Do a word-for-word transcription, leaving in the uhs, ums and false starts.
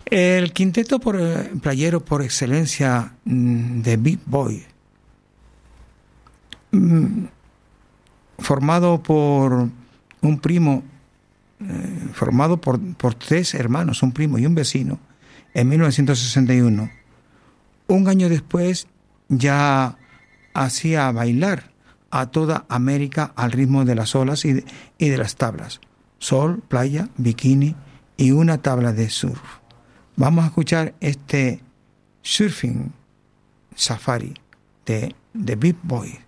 El quinteto por, eh, playero por excelencia mm, de Beat Boy, mm, formado por un primo, eh, formado por, por tres hermanos, un primo y un vecino, en mil novecientos sesenta y uno. Un año después ya hacía bailar a toda América al ritmo de las olas y de, y de las tablas. Sol, playa, bikini y una tabla de surf. Vamos a escuchar este Surfing Safari de The Beat Boy.